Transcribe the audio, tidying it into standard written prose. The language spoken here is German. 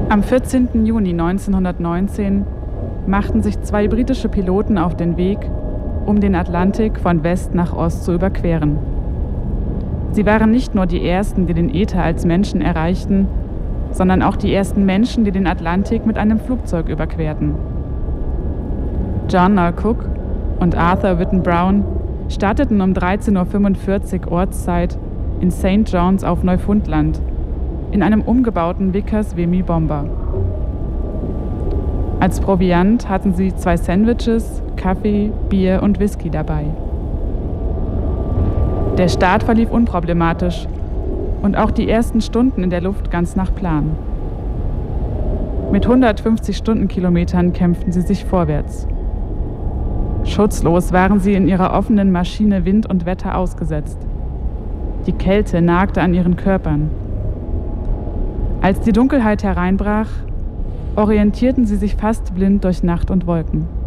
Am 14. Juni 1919 machten sich 2 britische Piloten auf den Weg, um den Atlantik von West nach Ost zu überqueren. Sie waren nicht nur die ersten, die den Äther als Menschen erreichten, sondern auch die ersten Menschen, die den Atlantik mit einem Flugzeug überquerten. John Nall Cook und Arthur Whitten Brown starteten um 13:45 Uhr Ortszeit in St. John's auf Neufundland in einem umgebauten Vickers Vimy Bomber. Als Proviant hatten sie 2 Sandwiches, Kaffee, Bier und Whisky dabei. Der Start verlief unproblematisch und auch die ersten Stunden in der Luft ganz nach Plan. Mit 150 Stundenkilometern kämpften sie sich vorwärts. Schutzlos waren sie in ihrer offenen Maschine Wind und Wetter ausgesetzt. Die Kälte nagte an ihren Körpern. Als die Dunkelheit hereinbrach, orientierten sie sich fast blind durch Nacht und Wolken.